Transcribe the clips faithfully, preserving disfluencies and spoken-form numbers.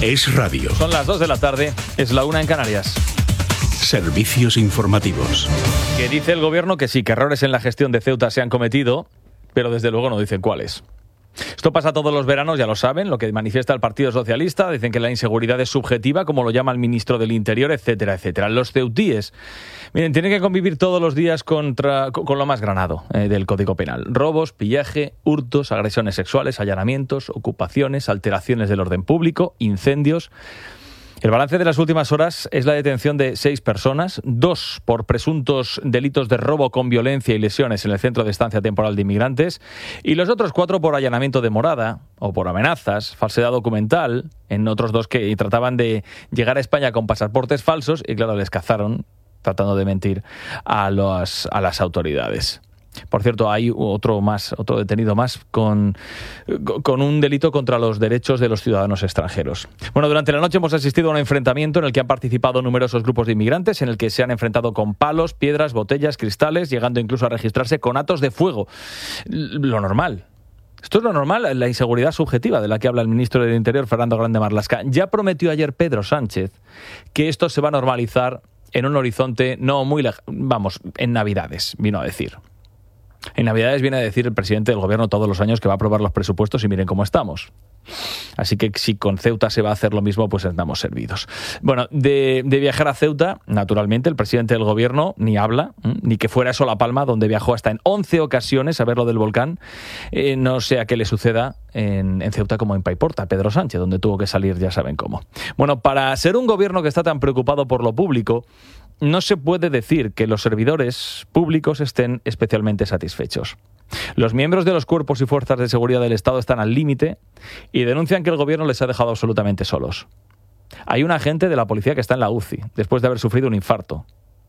Es radio. Son las dos de la tarde, es la una en Canarias. Servicios informativos. Que dice el gobierno que sí, que errores en la gestión de Ceuta se han cometido, pero desde luego no dicen cuáles. Esto pasa todos los veranos, ya lo saben, lo que manifiesta el Partido Socialista. Dicen que la inseguridad es subjetiva, como lo llama el ministro del Interior, etcétera, etcétera. Los ceutíes, miren, tienen que convivir todos los días contra, con lo más granado eh, del Código Penal. Robos, pillaje, hurtos, agresiones sexuales, allanamientos, ocupaciones, alteraciones del orden público, incendios. El balance de las últimas horas es la detención de seis personas, dos por presuntos delitos de robo con violencia y lesiones en el centro de estancia temporal de inmigrantes, y los otros cuatro por allanamiento de morada o por amenazas, falsedad documental, en otros dos que trataban de llegar a España con pasaportes falsos y claro, les cazaron tratando de mentir a, los, a las autoridades. Por cierto, hay otro más, otro detenido más con, con un delito contra los derechos de los ciudadanos extranjeros. Bueno, durante la noche hemos asistido a un enfrentamiento en el que han participado numerosos grupos de inmigrantes, en el que se han enfrentado con palos, piedras, botellas, cristales, llegando incluso a registrarse conatos de fuego. Lo normal. Esto es lo normal, la inseguridad subjetiva de la que habla el ministro del Interior, Fernando Grande Marlaska. Ya prometió ayer Pedro Sánchez que esto se va a normalizar en un horizonte no muy lejano, vamos, en Navidades, vino a decir. En Navidades viene a decir el presidente del gobierno todos los años que va a aprobar los presupuestos y miren cómo estamos. Así que si con Ceuta se va a hacer lo mismo, pues estamos servidos. Bueno, de, de viajar a Ceuta, naturalmente, el presidente del gobierno ni habla, ¿eh? Ni que fuera eso La Palma, donde viajó hasta en once ocasiones a ver lo del volcán. Eh, no sé a qué le suceda en, en Ceuta como en Paiporta, Pedro Sánchez, donde tuvo que salir, ya saben cómo. Bueno, para ser un gobierno que está tan preocupado por lo público, no se puede decir que los servidores públicos estén especialmente satisfechos. Los miembros de los cuerpos y fuerzas de seguridad del Estado están al límite y denuncian que el gobierno les ha dejado absolutamente solos. Hay un agente de la policía que está en la U C I, después de haber sufrido un infarto.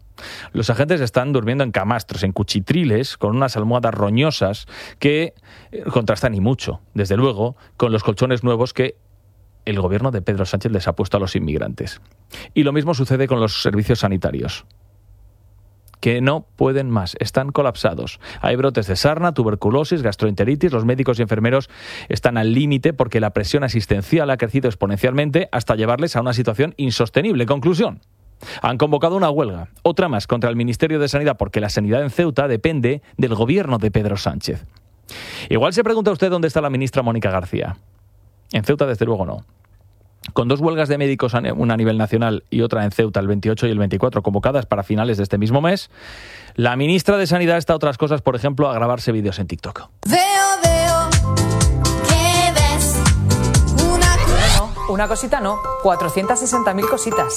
Los agentes están durmiendo en camastros, en cuchitriles, con unas almohadas roñosas que contrastan y mucho, desde luego, con los colchones nuevos que el gobierno de Pedro Sánchez les ha puesto a los inmigrantes. Y lo mismo sucede con los servicios sanitarios, que no pueden más, están colapsados. Hay brotes de sarna, tuberculosis, gastroenteritis, los médicos y enfermeros están al límite porque la presión asistencial ha crecido exponencialmente hasta llevarles a una situación insostenible. Conclusión: han convocado una huelga, otra más contra el Ministerio de Sanidad, porque la sanidad en Ceuta depende del gobierno de Pedro Sánchez. Igual se pregunta usted dónde está la ministra Mónica García. En Ceuta, desde luego, no. Con dos huelgas de médicos, una a nivel nacional y otra en Ceuta el veintiocho y el veinticuatro, convocadas para finales de este mismo mes, la ministra de Sanidad está a otras cosas, por ejemplo, a grabarse vídeos en TikTok. Veo, veo, ¿qué ves? Una... No, una cosita no, cuatrocientas sesenta mil cositas.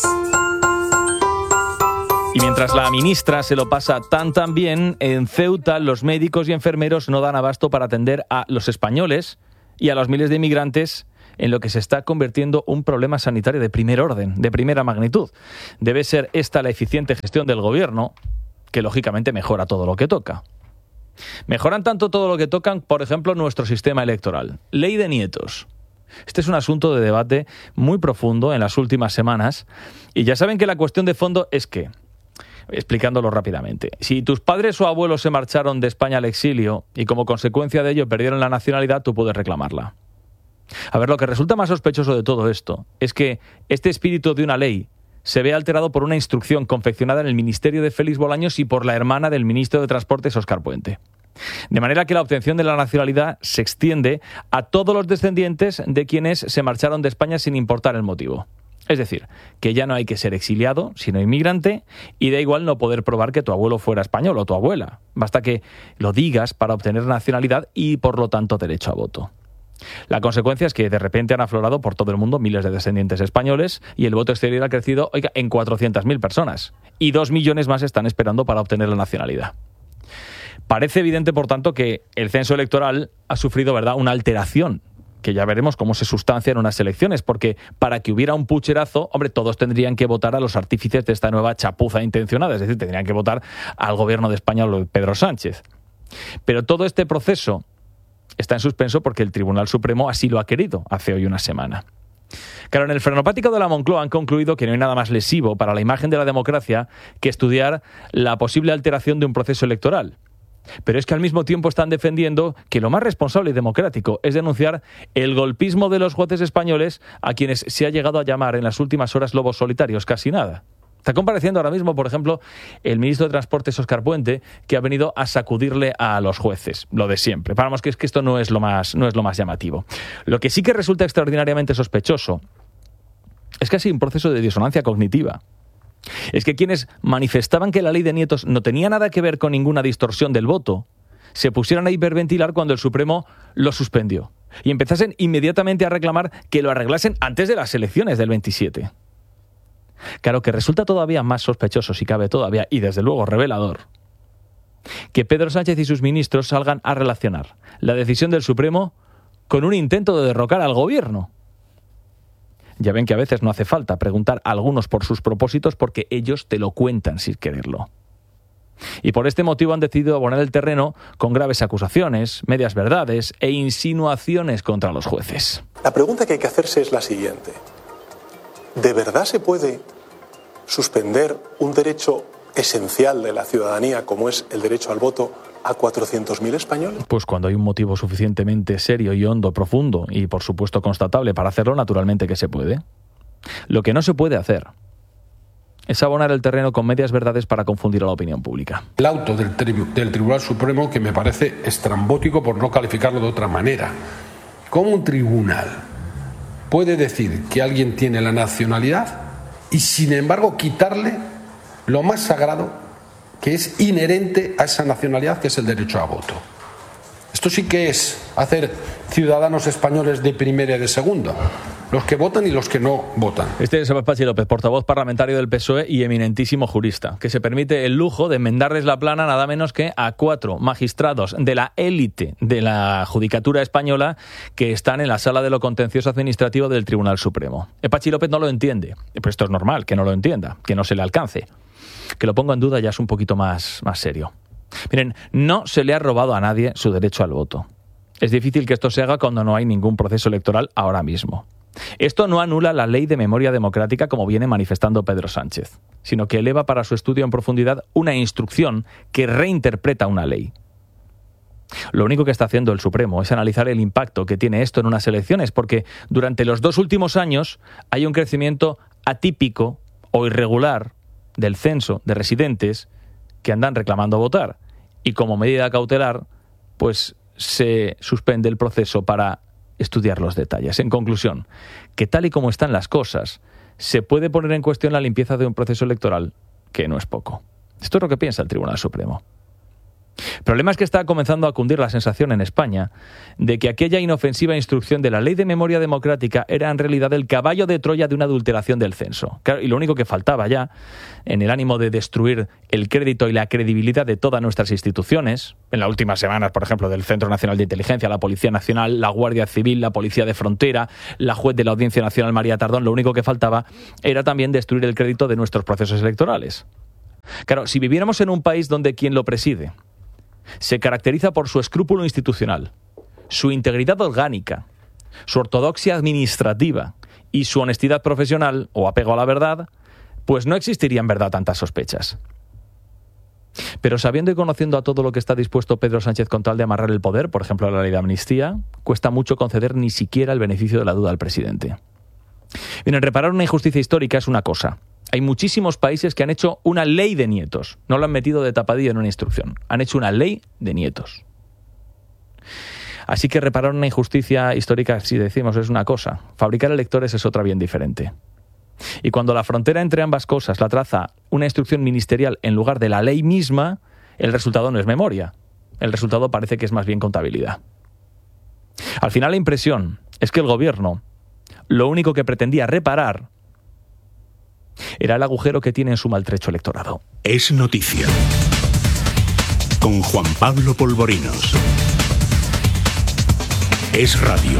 Y mientras la ministra se lo pasa tan tan bien, en Ceuta los médicos y enfermeros no dan abasto para atender a los españoles y a los miles de inmigrantes en lo que se está convirtiendo un problema sanitario de primer orden, de primera magnitud. Debe ser esta la eficiente gestión del gobierno, que lógicamente mejora todo lo que toca. Mejoran tanto todo lo que tocan, por ejemplo, nuestro sistema electoral. Ley de nietos. Este es un asunto de debate muy profundo en las últimas semanas, y ya saben que la cuestión de fondo es que, explicándolo rápidamente, si tus padres o abuelos se marcharon de España al exilio y como consecuencia de ello perdieron la nacionalidad, tú puedes reclamarla. A ver, lo que resulta más sospechoso de todo esto es que este espíritu de una ley se ve alterado por una instrucción confeccionada en el ministerio de Félix Bolaños y por la hermana del ministro de Transportes, Óscar Puente. De manera que la obtención de la nacionalidad se extiende a todos los descendientes de quienes se marcharon de España sin importar el motivo. Es decir, que ya no hay que ser exiliado, sino inmigrante, y da igual no poder probar que tu abuelo fuera español o tu abuela. Basta que lo digas para obtener nacionalidad y, por lo tanto, derecho a voto. La consecuencia es que de repente han aflorado por todo el mundo miles de descendientes españoles y el voto exterior ha crecido, oiga, en cuatrocientas mil personas. Y dos millones más están esperando para obtener la nacionalidad. Parece evidente, por tanto, que el censo electoral ha sufrido, ¿verdad?, una alteración, que ya veremos cómo se sustancia en unas elecciones, porque para que hubiera un pucherazo, hombre, todos tendrían que votar a los artífices de esta nueva chapuza intencionada, es decir, tendrían que votar al gobierno de España o de Pedro Sánchez. Pero todo este proceso está en suspenso porque el Tribunal Supremo así lo ha querido hace hoy una semana. Claro, en el frenopático de la Moncloa han concluido que no hay nada más lesivo para la imagen de la democracia que estudiar la posible alteración de un proceso electoral. Pero es que al mismo tiempo están defendiendo que lo más responsable y democrático es denunciar el golpismo de los jueces españoles, a quienes se ha llegado a llamar en las últimas horas lobos solitarios, casi nada. Está compareciendo ahora mismo, por ejemplo, el ministro de Transportes, Óscar Puente, que ha venido a sacudirle a los jueces, lo de siempre. Vamos, que es que esto no es lo más, no es lo más llamativo. Lo que sí que resulta extraordinariamente sospechoso es casi un proceso de disonancia cognitiva. Es que quienes manifestaban que la ley de nietos no tenía nada que ver con ninguna distorsión del voto, se pusieron a hiperventilar cuando el Supremo lo suspendió y empezasen inmediatamente a reclamar que lo arreglasen antes de las elecciones del veintisiete. Claro que resulta todavía más sospechoso, si cabe todavía, y desde luego revelador, que Pedro Sánchez y sus ministros salgan a relacionar la decisión del Supremo con un intento de derrocar al gobierno. Ya ven que a veces no hace falta preguntar a algunos por sus propósitos porque ellos te lo cuentan sin quererlo. Y por este motivo han decidido abonar el terreno con graves acusaciones, medias verdades e insinuaciones contra los jueces. La pregunta que hay que hacerse es la siguiente. ¿De verdad se puede suspender un derecho esencial de la ciudadanía como es el derecho al voto a cuatrocientos mil españoles? Pues cuando hay un motivo suficientemente serio y hondo, profundo y por supuesto constatable para hacerlo, naturalmente que se puede. Lo que no se puede hacer es abonar el terreno con medias verdades para confundir a la opinión pública. El auto del, tri- del Tribunal Supremo, que me parece estrambótico por no calificarlo de otra manera. ¿Cómo un tribunal puede decir que alguien tiene la nacionalidad y sin embargo quitarle lo más sagrado que es inherente a esa nacionalidad, que es el derecho a voto? Esto sí que es hacer ciudadanos españoles de primera y de segunda, los que votan y los que no votan. Este es Pachi López, portavoz parlamentario del P S O E y eminentísimo jurista, que se permite el lujo de enmendarles la plana nada menos que a cuatro magistrados de la élite de la judicatura española que están en la sala de lo contencioso administrativo del Tribunal Supremo. Pachi López no lo entiende, pero esto es normal, que no lo entienda, que no se le alcance. Que lo ponga en duda ya es un poquito más, más serio. Miren, no se le ha robado a nadie su derecho al voto. Es difícil que esto se haga cuando no hay ningún proceso electoral ahora mismo. Esto no anula la ley de memoria democrática como viene manifestando Pedro Sánchez, sino que eleva para su estudio en profundidad una instrucción que reinterpreta una ley. Lo único que está haciendo el Supremo es analizar el impacto que tiene esto en unas elecciones, porque durante los dos últimos años hay un crecimiento atípico o irregular del censo de residentes que andan reclamando votar, y como medida cautelar, pues se suspende el proceso para estudiar los detalles. En conclusión, que tal y como están las cosas, se puede poner en cuestión la limpieza de un proceso electoral, que no es poco. Esto es lo que piensa el Tribunal Supremo. El problema es que está comenzando a cundir la sensación en España de que aquella inofensiva instrucción de la Ley de Memoria Democrática era en realidad el caballo de Troya de una adulteración del censo. Claro, y lo único que faltaba ya, en el ánimo de destruir el crédito y la credibilidad de todas nuestras instituciones, en las últimas semanas, por ejemplo, del Centro Nacional de Inteligencia, la Policía Nacional, la Guardia Civil, la Policía de Frontera, la juez de la Audiencia Nacional María Tardón, lo único que faltaba era también destruir el crédito de nuestros procesos electorales. Claro, si viviéramos en un país donde quien lo preside se caracteriza por su escrúpulo institucional, su integridad orgánica, su ortodoxia administrativa y su honestidad profesional o apego a la verdad, pues no existirían en verdad tantas sospechas. Pero sabiendo y conociendo a todo lo que está dispuesto Pedro Sánchez con tal de amarrar el poder, por ejemplo la ley de amnistía, cuesta mucho conceder ni siquiera el beneficio de la duda al presidente. Miren, reparar una injusticia histórica es una cosa. Hay muchísimos países que han hecho una ley de nietos. No lo han metido de tapadillo en una instrucción. Han hecho una ley de nietos. Así que reparar una injusticia histórica, si decimos, es una cosa. Fabricar electores es otra bien diferente. Y cuando la frontera entre ambas cosas la traza una instrucción ministerial en lugar de la ley misma, el resultado no es memoria. El resultado parece que es más bien contabilidad. Al final la impresión es que el gobierno lo único que pretendía reparar era el agujero que tiene en su maltrecho electorado. Es noticia. Con Juan Pablo Polvorinos. Es radio.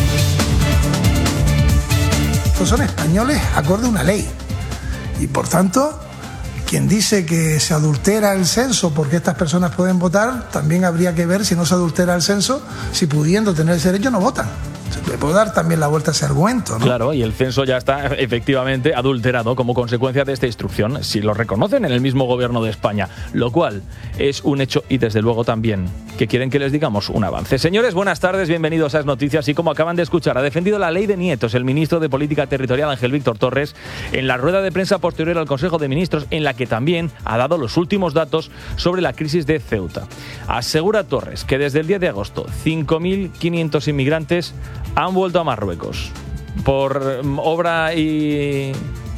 Estos son españoles acorde a una ley. Y por tanto, quien dice que se adultera el censo porque estas personas pueden votar, también habría que ver si no se adultera el censo, si pudiendo tener ese derecho no votan. O sea, Le puedo dar también la vuelta a ese argumento, ¿no? Claro, y el censo ya está efectivamente adulterado como consecuencia de esta instrucción, si lo reconocen en el mismo gobierno de España, lo cual es un hecho y desde luego también que quieren que les digamos un avance. Señores, buenas tardes, bienvenidos a las noticias y como acaban de escuchar, ha defendido la ley de nietos el ministro de Política Territorial Ángel Víctor Torres en la rueda de prensa posterior al Consejo de Ministros, en la que también ha dado los últimos datos sobre la crisis de Ceuta. Asegura Torres que desde el diez de agosto cinco mil quinientos inmigrantes han vuelto a Marruecos por obra y,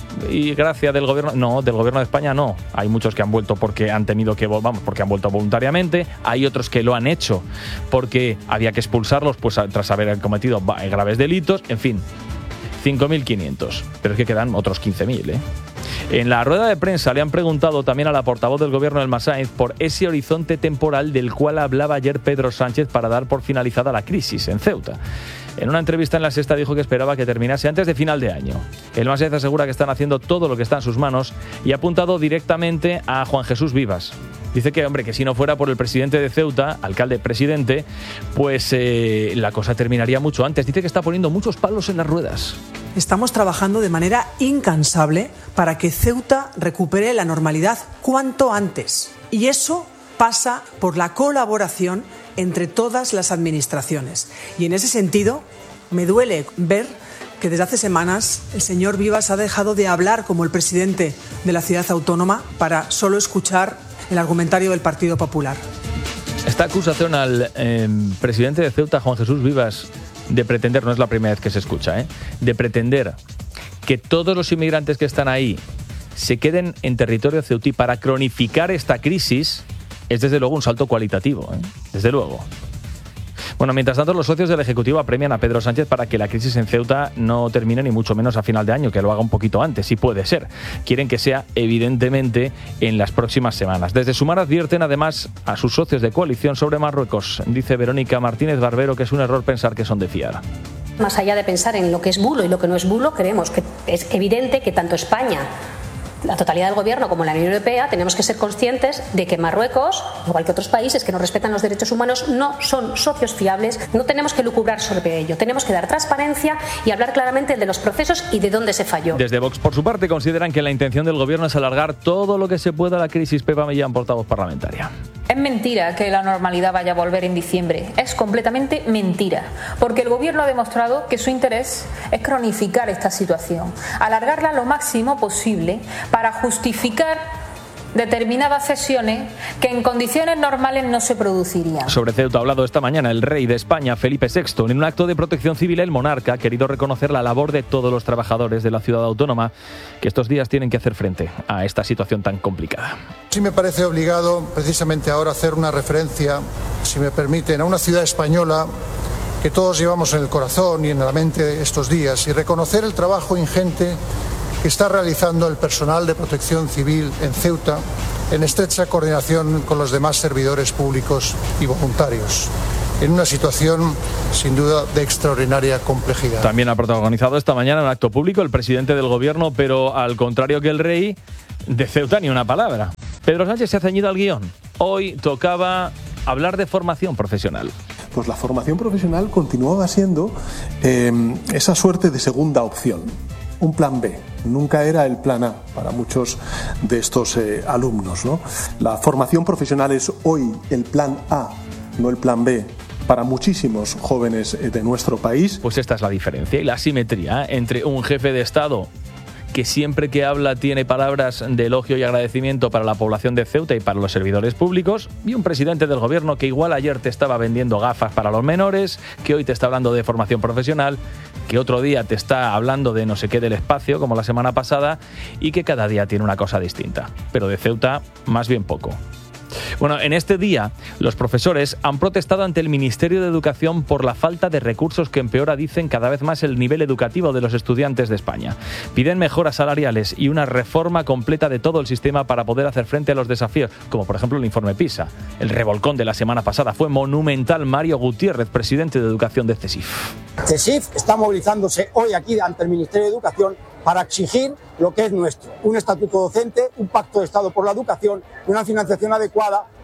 y gracia del gobierno, no, del gobierno de España no. Hay muchos que han vuelto porque han tenido que, vamos, porque han vuelto voluntariamente. Hay otros que lo han hecho porque había que expulsarlos, pues tras haber cometido graves delitos. En fin, cinco mil quinientos. Pero es que quedan otros quince mil, ¿eh? En la rueda de prensa le han preguntado también a la portavoz del gobierno del Massaez por ese horizonte temporal del cual hablaba ayer Pedro Sánchez para dar por finalizada la crisis en Ceuta. En una entrevista en La Sexta dijo que esperaba que terminase antes de final de año. El Massaez asegura que están haciendo todo lo que está en sus manos y ha apuntado directamente a Juan Jesús Vivas. Dice que, hombre, que si no fuera por el presidente de Ceuta, alcalde-presidente, pues eh, la cosa terminaría mucho antes. Dice que está poniendo muchos palos en las ruedas. Estamos trabajando de manera incansable para que Ceuta recupere la normalidad cuanto antes. Y eso pasa por la colaboración entre todas las administraciones. Y en ese sentido, me duele ver que desde hace semanas el señor Vivas ha dejado de hablar como el presidente de la ciudad autónoma para solo escuchar el argumentario del Partido Popular. Esta acusación al eh, presidente de Ceuta, Juan Jesús Vivas, de pretender, no es la primera vez que se escucha, ¿eh? de pretender que todos los inmigrantes que están ahí se queden en territorio ceutí para cronificar esta crisis, es desde luego un salto cualitativo, ¿eh? desde luego. Bueno, mientras tanto, los socios del Ejecutivo apremian a Pedro Sánchez para que la crisis en Ceuta no termine ni mucho menos a final de año, que lo haga un poquito antes, si puede ser. Quieren que sea, evidentemente, en las próximas semanas. Desde Sumar advierten, además, a sus socios de coalición sobre Marruecos. Dice Verónica Martínez Barbero que es un error pensar que son de fiar. Más allá de pensar en lo que es bulo y lo que no es bulo, creemos que es evidente que tanto España, la totalidad del gobierno como la Unión Europea tenemos que ser conscientes de que Marruecos, igual que otros países que no respetan los derechos humanos, no son socios fiables. No tenemos que lucubrar sobre ello, tenemos que dar transparencia y hablar claramente de los procesos y de dónde se falló. Desde Vox, por su parte, consideran que la intención del gobierno es alargar todo lo que se pueda la crisis. Pepa Millán, portavoz parlamentaria. Es mentira que la normalidad vaya a volver en diciembre. Es completamente mentira. Porque el gobierno ha demostrado que su interés es cronificar esta situación, alargarla lo máximo posible para justificar determinadas sesiones que en condiciones normales no se producirían. Sobre Ceuta ha hablado esta mañana el rey de España, Felipe sexto. En un acto de protección civil, el monarca ha querido reconocer la labor de todos los trabajadores de la ciudad autónoma que estos días tienen que hacer frente a esta situación tan complicada. Sí me parece obligado, precisamente ahora, hacer una referencia, si me permiten, a una ciudad española que todos llevamos en el corazón y en la mente estos días y reconocer el trabajo ingente que está realizando el personal de protección civil en Ceuta en estrecha coordinación con los demás servidores públicos y voluntarios, en una situación sin duda de extraordinaria complejidad. También ha protagonizado esta mañana un acto público el presidente del gobierno, pero al contrario que el rey, de Ceuta ni una palabra. Pedro Sánchez se ha ceñido al guión. Hoy tocaba hablar de formación profesional. Pues la formación profesional continuaba siendo eh, esa suerte de segunda opción. Un plan B, nunca era el plan A para muchos de estos eh, alumnos, ¿no? La formación profesional es hoy el plan A, no el plan B, para muchísimos jóvenes de nuestro país. Pues esta es la diferencia y la asimetría entre un jefe de Estado que siempre que habla tiene palabras de elogio y agradecimiento para la población de Ceuta y para los servidores públicos, y un presidente del gobierno que igual ayer te estaba vendiendo gafas para los menores, que hoy te está hablando de formación profesional, que otro día te está hablando de no sé qué del espacio, como la semana pasada, y que cada día tiene una cosa distinta. Pero de Ceuta, más bien poco. Bueno, en este día, los profesores han protestado ante el Ministerio de Educación por la falta de recursos que empeora, dicen, cada vez más el nivel educativo de los estudiantes de España. Piden mejoras salariales y una reforma completa de todo el sistema para poder hacer frente a los desafíos, como por ejemplo el informe PISA. El revolcón de la semana pasada fue monumental. Mario Gutiérrez, presidente de Educación de CESIF. CESIF está movilizándose hoy aquí ante el Ministerio de Educación para exigir lo que es nuestro, un estatuto docente, un pacto de Estado por la educación y una financiación adecuada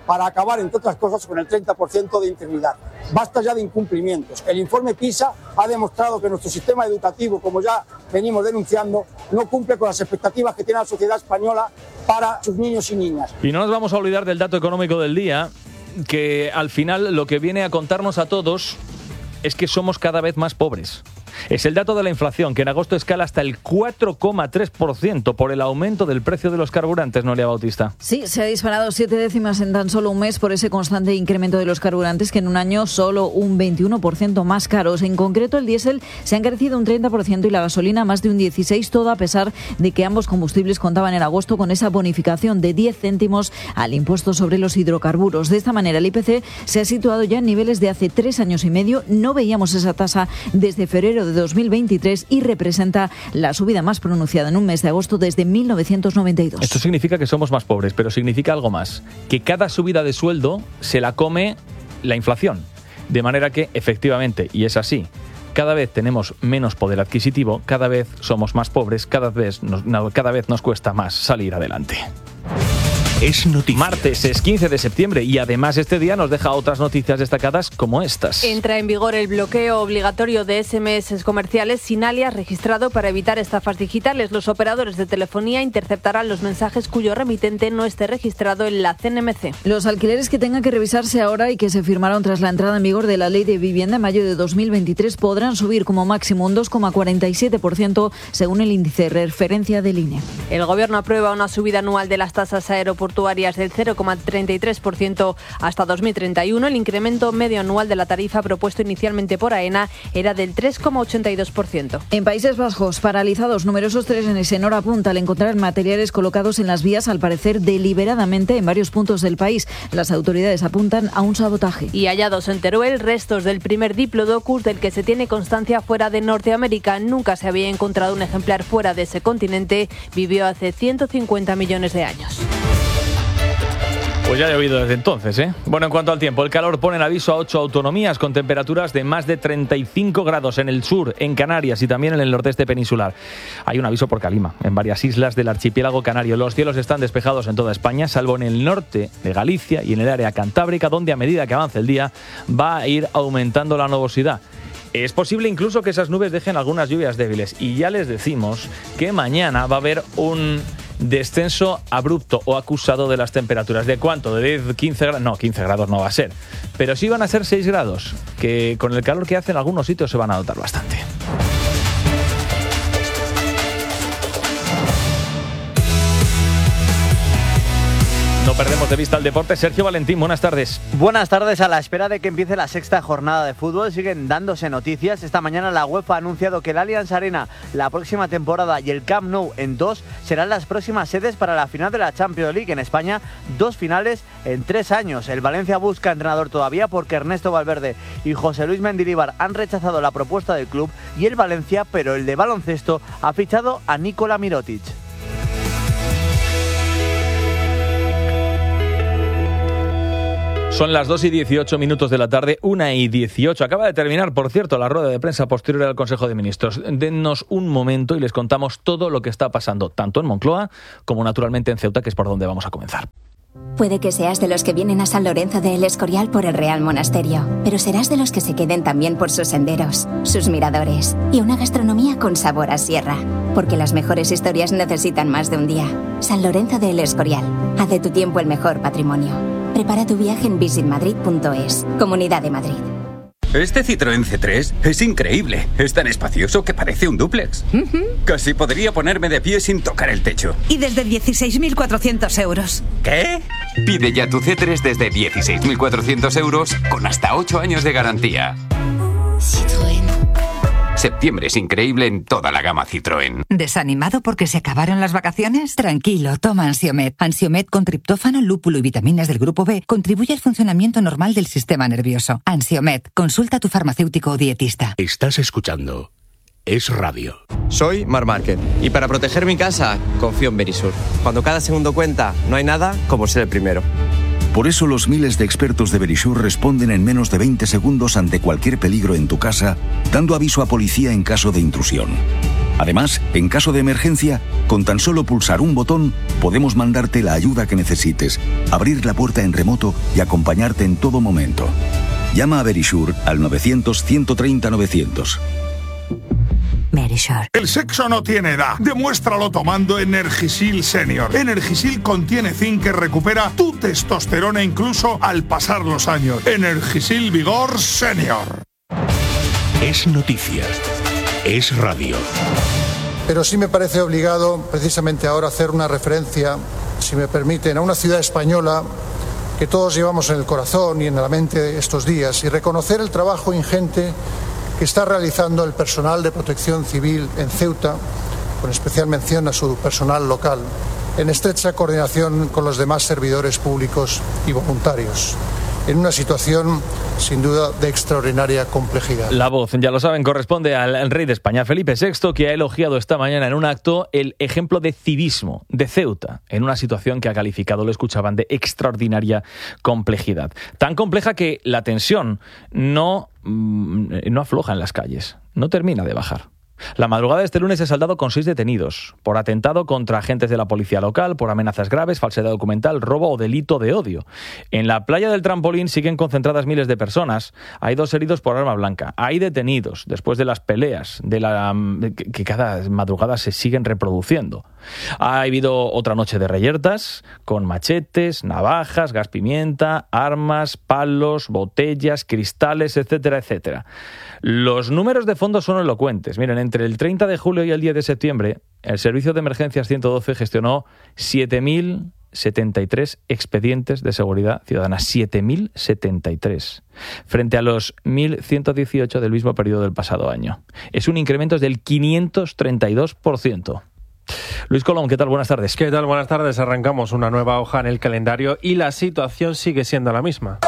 para acabar, entre otras cosas, con el treinta por ciento de interinidad. Basta ya de incumplimientos. El informe PISA ha demostrado que nuestro sistema educativo, como ya venimos denunciando, no cumple con las expectativas que tiene la sociedad española para sus niños y niñas. Y no nos vamos a olvidar del dato económico del día, que al final lo que viene a contarnos a todos es que somos cada vez más pobres. Es el dato de la inflación, que en agosto escala hasta el cuatro coma tres por ciento por el aumento del precio de los carburantes, Noelia Bautista. Sí, se ha disparado siete décimas en tan solo un mes por ese constante incremento de los carburantes, que en un año solo un veintiuno por ciento más caros. En concreto, el diésel se ha encarecido un treinta por ciento y la gasolina más de un dieciséis por ciento, todo a pesar de que ambos combustibles contaban en agosto con esa bonificación de diez céntimos al impuesto sobre los hidrocarburos. De esta manera, el I P C se ha situado ya en niveles de hace tres años y medio. No veíamos esa tasa desde febrero de dos mil veintitrés y representa la subida más pronunciada en un mes de agosto desde mil novecientos noventa y dos. Esto significa que somos más pobres, pero significa algo más, que cada subida de sueldo se la come la inflación. De manera que, efectivamente, y es así, cada vez tenemos menos poder adquisitivo, cada vez somos más pobres, cada vez nos, cada vez nos cuesta más salir adelante. Es noticia. Martes es quince de septiembre y además este día nos deja otras noticias destacadas como estas. Entra en vigor el bloqueo obligatorio de ese eme ese comerciales sin alias registrado para evitar estafas digitales. Los operadores de telefonía interceptarán los mensajes cuyo remitente no esté registrado en la ce ene eme ce. Los alquileres que tengan que revisarse ahora y que se firmaron tras la entrada en vigor de la Ley de Vivienda en mayo de dos mil veintitrés podrán subir como máximo un dos coma cuarenta y siete por ciento según el índice de referencia del I N E. El Gobierno aprueba una subida anual de las tasas aeroportuarias del cero coma treinta y tres por ciento hasta dos mil treinta y uno. El incremento medio anual de la tarifa propuesto inicialmente por AENA era del tres coma ochenta y dos por ciento. En Países Bajos, paralizados numerosos trenes en hora punta al encontrar materiales colocados en las vías, al parecer deliberadamente en varios puntos del país. Las autoridades apuntan a un sabotaje. Y hallados en Teruel, restos del primer Diplodocus del que se tiene constancia fuera de Norteamérica. Nunca se había encontrado un ejemplar fuera de ese continente. Vivió hace ciento cincuenta millones de años. Pues ya he oído desde entonces, ¿eh? Bueno, en cuanto al tiempo, el calor pone en aviso a ocho autonomías con temperaturas de más de treinta y cinco grados en el sur, en Canarias y también en el nordeste peninsular. Hay un aviso por calima en varias islas del archipiélago canario. Los cielos están despejados en toda España, salvo en el norte de Galicia y en el área cantábrica, donde a medida que avance el día va a ir aumentando la nubosidad. Es posible incluso que esas nubes dejen algunas lluvias débiles. Y ya les decimos que mañana va a haber un descenso abrupto o acusado de las temperaturas. ¿De cuánto? ¿De diez, quince grados? No, quince grados no va a ser. Pero sí van a ser seis grados, que con el calor que hace en algunos sitios se van a notar bastante. No perdemos de vista el deporte. Sergio Valentín, buenas tardes. Buenas tardes. A la espera de que empiece la sexta jornada de fútbol, siguen dándose noticias. Esta mañana la UEFA ha anunciado que el Allianz Arena la próxima temporada y el Camp Nou en dos serán las próximas sedes para la final de la Champions League. En España, dos finales en tres años. El Valencia busca entrenador todavía porque Ernesto Valverde y José Luis Mendilibar han rechazado la propuesta del club y el Valencia, pero el de baloncesto, ha fichado a Nikola Mirotic. Son las dos y dieciocho minutos de la tarde, una y dieciocho. Acaba de terminar, por cierto, la rueda de prensa posterior al Consejo de Ministros. Dennos un momento y les contamos todo lo que está pasando, tanto en Moncloa como naturalmente en Ceuta, que es por donde vamos a comenzar. Puede que seas de los que vienen a San Lorenzo de El Escorial por el Real Monasterio, pero serás de los que se queden también por sus senderos, sus miradores y una gastronomía con sabor a sierra. Porque las mejores historias necesitan más de un día. San Lorenzo de El Escorial. Haz de tu tiempo el mejor patrimonio. Prepara tu viaje en visit madrid punto es. Comunidad de Madrid. Este Citroën ce tres es increíble. Es tan espacioso que parece un dúplex. Uh-huh. Casi podría ponerme de pie sin tocar el techo. Y desde dieciséis mil cuatrocientos euros. ¿Qué? Pide ya tu ce tres desde dieciséis mil cuatrocientos euros con hasta ocho años de garantía. Citroën. Septiembre es increíble en toda la gama Citroën. ¿Desanimado porque se acabaron las vacaciones? Tranquilo, toma Ansiomed. Ansiomed con triptófano, lúpulo y vitaminas del grupo B contribuye al funcionamiento normal del sistema nervioso. Ansiomed, consulta a tu farmacéutico o dietista. Estás escuchando Es Radio. Soy Mar Márquez y para proteger mi casa confío en Verisur. Cuando cada segundo cuenta, no hay nada como ser el primero. Por eso los miles de expertos de Verisur responden en menos de veinte segundos ante cualquier peligro en tu casa, dando aviso a policía en caso de intrusión. Además, en caso de emergencia, con tan solo pulsar un botón, podemos mandarte la ayuda que necesites, abrir la puerta en remoto y acompañarte en todo momento. Llama a Verisure al novecientos, ciento treinta, novecientos. Verisure. El sexo no tiene edad. Demuéstralo tomando Energisil Senior. Energisil contiene zinc que recupera tu testosterona incluso al pasar los años. Energisil Vigor Senior. Es noticia. Es radio. Pero sí me parece obligado precisamente ahora hacer una referencia, si me permiten, a una ciudad española que todos llevamos en el corazón y en la mente estos días y reconocer el trabajo ingente que está realizando el personal de protección civil en Ceuta, con especial mención a su personal local, en estrecha coordinación con los demás servidores públicos y voluntarios, en una situación sin duda de extraordinaria complejidad. La voz, ya lo saben, corresponde al, al rey de España, Felipe sexto, que ha elogiado esta mañana en un acto el ejemplo de civismo de Ceuta, en una situación que ha calificado, lo escuchaban, de extraordinaria complejidad. Tan compleja que la tensión no, no afloja en las calles, no termina de bajar. La madrugada de este lunes se ha saldado con seis detenidos por atentado contra agentes de la policía local, por amenazas graves, falsedad documental, robo o delito de odio. En la playa del Trampolín siguen concentradas miles de personas. Hay dos heridos por arma blanca. Hay detenidos después de las peleas de la que cada madrugada se siguen reproduciendo. Ha habido otra noche de reyertas con machetes, navajas, gas pimienta, armas, palos, botellas, cristales, etcétera, etcétera. Los números de fondo son elocuentes. Miren, entre el treinta de julio y el diez de septiembre, el Servicio de Emergencias ciento doce gestionó siete mil setenta y tres expedientes de seguridad ciudadana. siete mil setenta y tres, frente a los mil ciento dieciocho del mismo periodo del pasado año. Es un incremento del quinientos treinta y dos por ciento. Luis Colón, ¿qué tal? Buenas tardes. ¿Qué tal? Buenas tardes. Arrancamos una nueva hoja en el calendario y la situación sigue siendo la misma.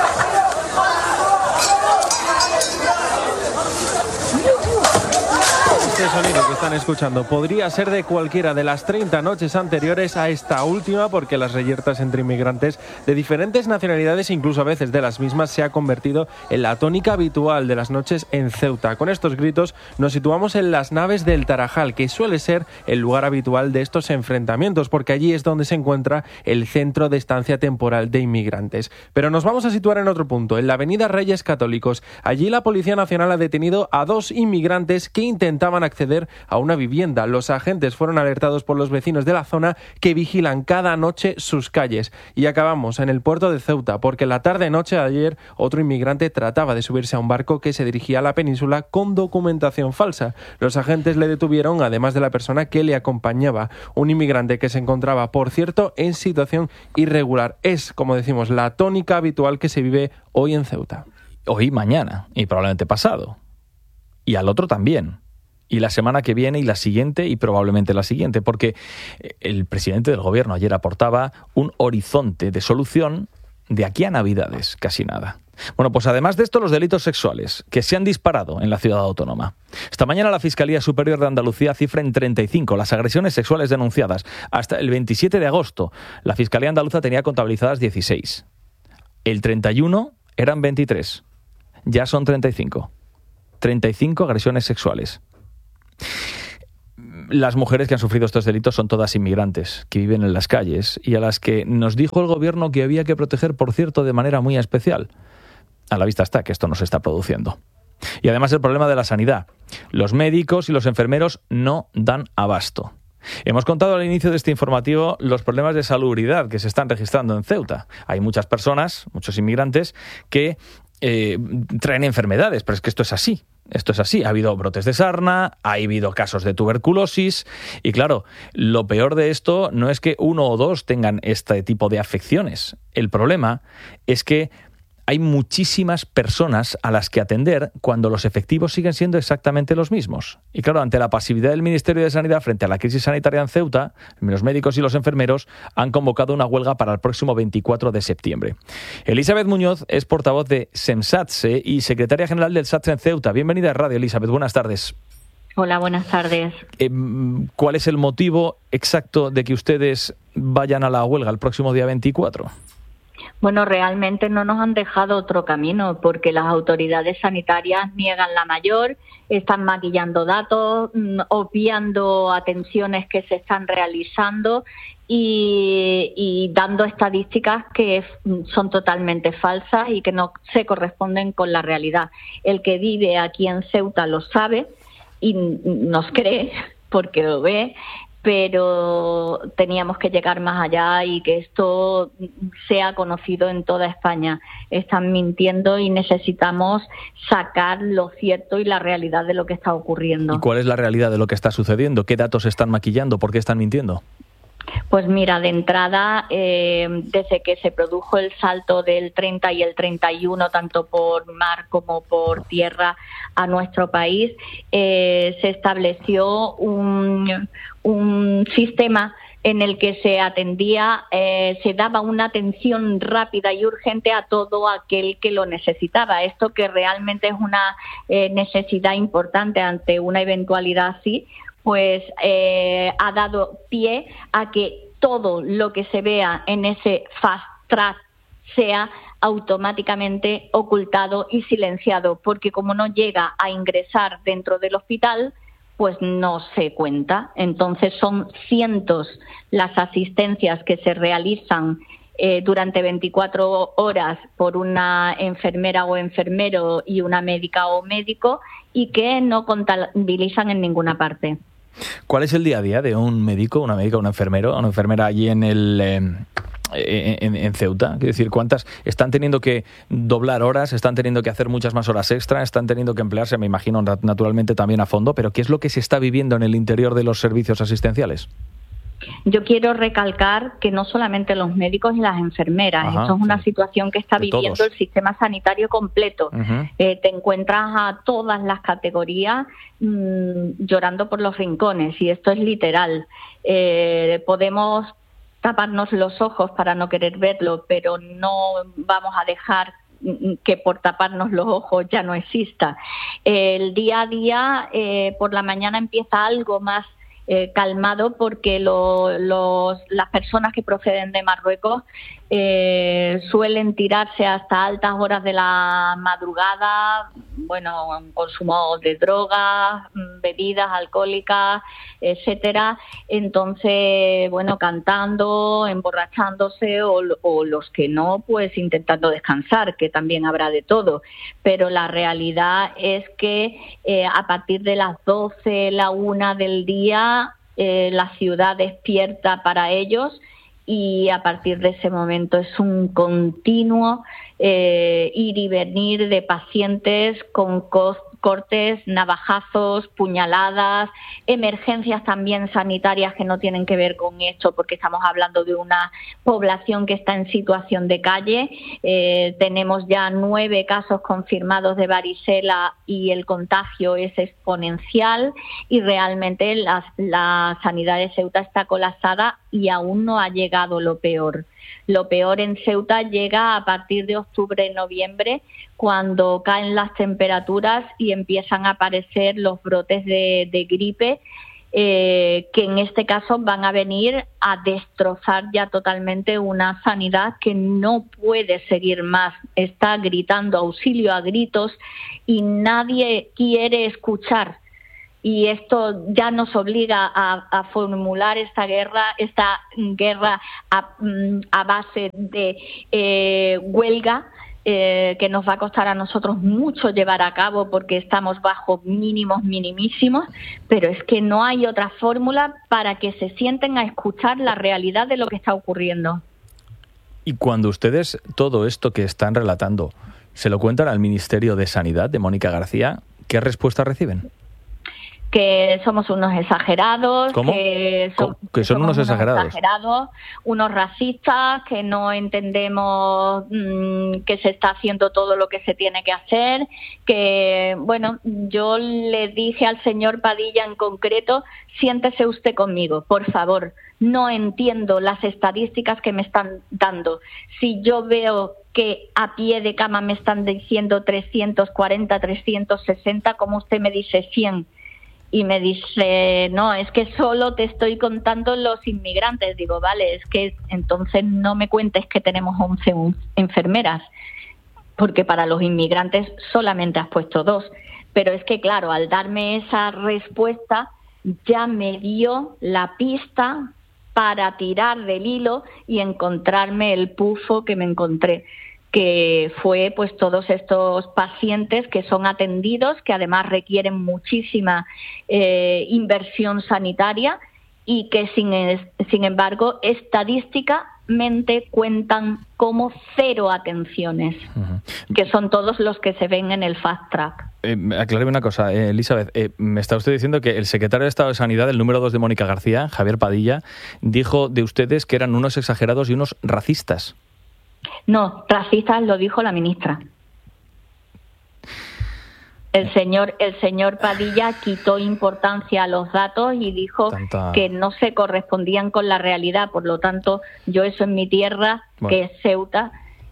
Este sonido que están escuchando podría ser de cualquiera de las treinta noches anteriores a esta última, porque las reyertas entre inmigrantes de diferentes nacionalidades, incluso a veces de las mismas, se ha convertido en la tónica habitual de las noches en Ceuta. Con estos gritos nos situamos en las naves del Tarajal, que suele ser el lugar habitual de estos enfrentamientos, porque allí es donde se encuentra el centro de estancia temporal de inmigrantes. Pero nos vamos a situar en otro punto, en la avenida Reyes Católicos. Allí la Policía Nacional ha detenido a dos inmigrantes que intentaban acceder a una vivienda. Los agentes fueron alertados por los vecinos de la zona, que vigilan cada noche sus calles. Y acabamos en el puerto de Ceuta, porque la tarde-noche de ayer otro inmigrante trataba de subirse a un barco que se dirigía a la península con documentación falsa. Los agentes le detuvieron, además de la persona que le acompañaba. Un inmigrante que se encontraba, por cierto, en situación irregular. Es, como decimos, la tónica habitual que se vive hoy en Ceuta. Hoy, mañana y probablemente pasado. Y al otro también. Y la semana que viene y la siguiente y probablemente la siguiente, porque el presidente del gobierno ayer aportaba un horizonte de solución de aquí a Navidades, casi nada. Bueno, pues además de esto, los delitos sexuales que se han disparado en la ciudad autónoma. Esta mañana la Fiscalía Superior de Andalucía cifra en treinta y cinco las agresiones sexuales denunciadas. Hasta el veintisiete de agosto, la Fiscalía Andaluza tenía contabilizadas dieciséis. El treinta y uno eran veintitrés. Ya son treinta y cinco. treinta y cinco agresiones sexuales. Las mujeres que han sufrido estos delitos son todas inmigrantes, que viven en las calles y a las que nos dijo el gobierno que había que proteger, por cierto, de manera muy especial. A la vista está que esto no se está produciendo. Y además el problema de la sanidad. Los médicos y los enfermeros no dan abasto. Hemos contado al inicio de este informativo los problemas de salubridad que se están registrando en Ceuta. Hay muchas personas, muchos inmigrantes, que eh, traen enfermedades, pero es que esto es así. Esto es así, ha habido brotes de sarna, ha habido casos de tuberculosis y claro, lo peor de esto no es que uno o dos tengan este tipo de afecciones. El problema es que hay muchísimas personas a las que atender cuando los efectivos siguen siendo exactamente los mismos. Y claro, ante la pasividad del Ministerio de Sanidad frente a la crisis sanitaria en Ceuta, los médicos y los enfermeros han convocado una huelga para el próximo veinticuatro de septiembre. Elizabeth Muñoz es portavoz de SEMSATSE y secretaria general del SATSE en Ceuta. Bienvenida a Radio, Elizabeth. Buenas tardes. Hola, buenas tardes. Eh, ¿Cuál es el motivo exacto de que ustedes vayan a la huelga el próximo día veinticuatro? Bueno, realmente no nos han dejado otro camino porque las autoridades sanitarias niegan la mayor, están maquillando datos, obviando atenciones que se están realizando y, y dando estadísticas que son totalmente falsas y que no se corresponden con la realidad. El que vive aquí en Ceuta lo sabe y nos cree porque lo ve, pero teníamos que llegar más allá y que esto sea conocido en toda España. Están mintiendo y necesitamos sacar lo cierto y la realidad de lo que está ocurriendo. ¿Y cuál es la realidad de lo que está sucediendo? ¿Qué datos están maquillando? ¿Por qué están mintiendo? Pues mira, de entrada, eh, desde que se produjo el salto del treinta y el treinta y uno, tanto por mar como por tierra, a nuestro país, eh, se estableció un, un sistema en el que se atendía, eh, se daba una atención rápida y urgente a todo aquel que lo necesitaba. Esto que realmente es una eh, necesidad importante ante una eventualidad así, pues eh, ha dado pie a que todo lo que se vea en ese fast track sea automáticamente ocultado y silenciado, porque como no llega a ingresar dentro del hospital, pues no se cuenta. Entonces son cientos las asistencias que se realizan eh, durante veinticuatro horas por una enfermera o enfermero y una médica o médico, y que no contabilizan en ninguna parte. ¿Cuál es el día a día de un médico, una médica, un enfermero, una enfermera allí en el eh, en, en Ceuta? Quiero decir, ¿cuántas están teniendo que doblar horas, están teniendo que hacer muchas más horas extra, están teniendo que emplearse, me imagino, naturalmente también a fondo, pero qué es lo que se está viviendo en el interior de los servicios asistenciales? Yo quiero recalcar que no solamente los médicos y las enfermeras, Ajá, esto es una sí. situación que está De viviendo todos. el sistema sanitario completo. Uh-huh. Eh, te encuentras a todas las categorías mmm, llorando por los rincones, y esto es literal. Eh, podemos taparnos los ojos para no querer verlo, pero no vamos a dejar que por taparnos los ojos ya no exista. El día a día, eh, por la mañana empieza algo más Eh, calmado, porque lo, los, las personas que proceden de Marruecos eh, suelen tirarse hasta altas horas de la madrugada, bueno, consumo de drogas, bebidas alcohólicas, etcétera. Entonces, bueno, cantando, emborrachándose, o, o los que no, pues intentando descansar, que también habrá de todo. Pero la realidad es que eh, a partir de las doce, la una del día, Eh, la ciudad despierta para ellos, y a partir de ese momento es un continuo eh, ir y venir de pacientes con co- cortes, navajazos, puñaladas, emergencias también sanitarias que no tienen que ver con esto, porque estamos hablando de una población que está en situación de calle. Eh, tenemos ya nueve casos confirmados de varicela y el contagio es exponencial, y realmente la, la sanidad de Ceuta está colapsada y aún no ha llegado lo peor. Lo peor en Ceuta llega a partir de octubre, noviembre, cuando caen las temperaturas y empiezan a aparecer los brotes de, de gripe, eh, que en este caso van a venir a destrozar ya totalmente una sanidad que no puede seguir más. Está gritando auxilio a gritos y nadie quiere escuchar. Y esto ya nos obliga a, a formular esta guerra, esta guerra a, a base de eh, huelga, eh, que nos va a costar a nosotros mucho llevar a cabo, porque estamos bajo mínimos minimísimos, pero es que no hay otra fórmula para que se sienten a escuchar la realidad de lo que está ocurriendo. Y cuando ustedes todo esto que están relatando se lo cuentan al Ministerio de Sanidad de Mónica García, ¿qué respuesta reciben? Que somos unos exagerados, ¿Cómo? que, so- Que son unos exagerados. exagerados, unos racistas, que no entendemos mmm, que se está haciendo todo lo que se tiene que hacer, que, bueno, yo le dije al señor Padilla en concreto, siéntese usted conmigo, por favor, no entiendo las estadísticas que me están dando. Si yo veo que a pie de cama me están diciendo trescientos cuarenta, trescientos sesenta, como usted me dice cien, y me dice, no, es que solo te estoy contando los inmigrantes. Digo, vale, es que entonces no me cuentes que tenemos once enfermeras, porque para los inmigrantes solamente has puesto dos. Pero es que, claro, al darme esa respuesta ya me dio la pista para tirar del hilo y encontrarme el pufo que me encontré, que fue pues todos estos pacientes que son atendidos, que además requieren muchísima eh, inversión sanitaria y que sin, sin embargo estadísticamente cuentan como cero atenciones, uh-huh. que son todos los que se ven en el fast track. Eh, acláreme una cosa, eh, Elizabeth, eh, me está usted diciendo que el secretario de Estado de Sanidad, el número dos de Mónica García, Javier Padilla, dijo de ustedes que eran unos exagerados y unos racistas. No, racistas lo dijo la ministra. El señor, el señor Padilla quitó importancia a los datos y dijo Tanta... que no se correspondían con la realidad. Por lo tanto, yo eso en mi tierra, bueno. que es Ceuta,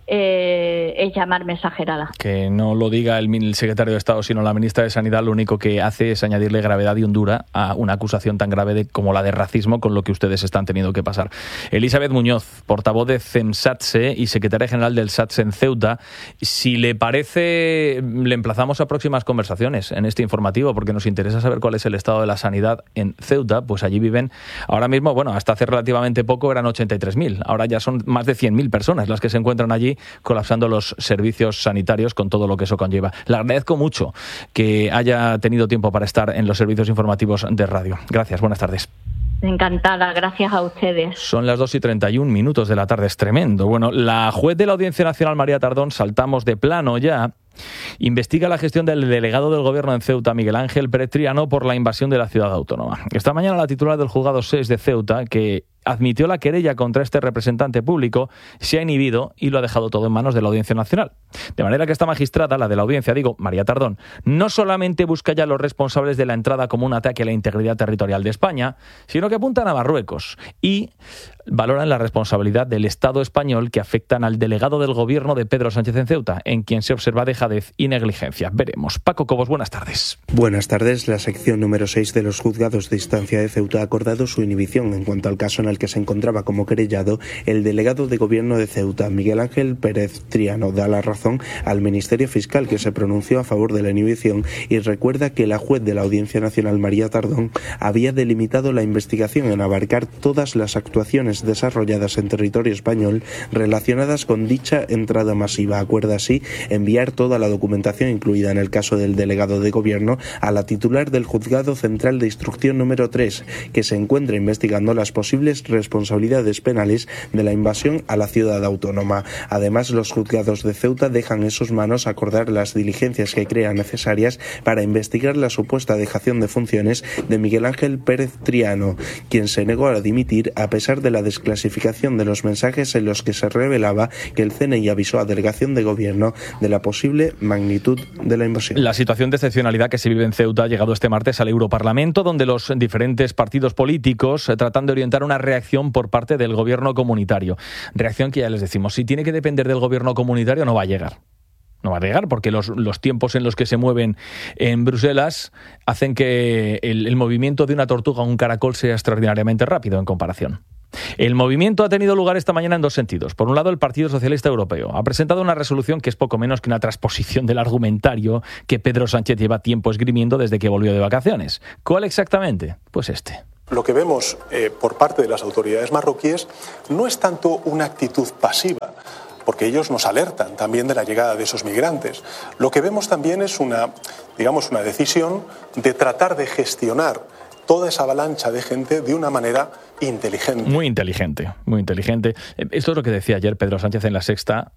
eh, es llamarme exagerada. Que no lo diga el, el secretario de Estado, sino la ministra de Sanidad, lo único que hace es añadirle gravedad y hondura a una acusación tan grave de, como la de racismo con lo que ustedes están teniendo que pasar. Elizabeth Muñoz, portavoz de CEMSATSE y secretaria general del SATSE en Ceuta, si le parece, le emplazamos a próximas conversaciones en este informativo, porque nos interesa saber cuál es el estado de la sanidad en Ceuta. Pues allí viven ahora mismo, bueno, hasta hace relativamente poco eran ochenta y tres mil, ahora ya son más de cien mil personas las que se encuentran allí colapsando los servicios sanitarios con todo lo que eso conlleva. Le agradezco mucho que haya tenido tiempo para estar en los servicios informativos de radio. Gracias, buenas tardes. Encantada, gracias a ustedes. Son las dos y treinta y un minutos de la tarde, es tremendo. Bueno, la juez de la Audiencia Nacional, María Tardón, saltamos de plano ya, investiga la gestión del delegado del Gobierno en Ceuta, Miguel Ángel Pérez Triano, por la invasión de la ciudad autónoma. Esta mañana la titular del Juzgado seis de Ceuta, que admitió la querella contra este representante público, se ha inhibido y lo ha dejado todo en manos de la Audiencia Nacional. De manera que esta magistrada, la de la audiencia, digo, María Tardón, no solamente busca ya a los responsables de la entrada como un ataque a la integridad territorial de España, sino que apuntan a Marruecos y valoran la responsabilidad del Estado español que afectan al delegado del Gobierno de Pedro Sánchez en Ceuta, en quien se observa dejadez y negligencia. Veremos. Paco Cobos, buenas tardes. Buenas tardes. La sección número seis de los juzgados de instancia de Ceuta ha acordado su inhibición en cuanto al caso en el que se encontraba como querellado el delegado de Gobierno de Ceuta, Miguel Ángel Pérez Triano. Da la razón al Ministerio Fiscal, que se pronunció a favor de la inhibición, y recuerda que la juez de la Audiencia Nacional, María Tardón, había delimitado la investigación en abarcar todas las actuaciones desarrolladas en territorio español relacionadas con dicha entrada masiva. Acuerda así enviar toda la documentación incluida en el caso del delegado de Gobierno a la titular del Juzgado Central de Instrucción número tres, que se encuentra investigando las posibles responsabilidades penales de la invasión a la ciudad autónoma. Además, los juzgados de Ceuta dejan en sus manos acordar las diligencias que crean necesarias para investigar la supuesta dejación de funciones de Miguel Ángel Pérez Triano, quien se negó a dimitir a pesar de la desclasificación de los mensajes en los que se revelaba que el C N I avisó a Delegación de Gobierno de la posible magnitud de la invasión. La situación de excepcionalidad que se vive en Ceuta ha llegado este martes al Europarlamento, donde los diferentes partidos políticos eh, tratan de orientar una reacción por parte del Gobierno comunitario. Reacción que ya les decimos, si tiene que depender del Gobierno comunitario no va a llegar. No va a llegar porque los, los tiempos en los que se mueven en Bruselas hacen que el, el movimiento de una tortuga o un caracol sea extraordinariamente rápido en comparación. El movimiento ha tenido lugar esta mañana en dos sentidos. Por un lado, el Partido Socialista Europeo ha presentado una resolución que es poco menos que una transposición del argumentario que Pedro Sánchez lleva tiempo esgrimiendo desde que volvió de vacaciones. ¿Cuál exactamente? Pues este. Lo que vemos eh, por parte de las autoridades marroquíes no es tanto una actitud pasiva, porque ellos nos alertan también de la llegada de esos migrantes. Lo que vemos también es una, digamos, una decisión de tratar de gestionar toda esa avalancha de gente de una manera inteligente. Muy inteligente, muy inteligente. Esto es lo que decía ayer Pedro Sánchez en La Sexta,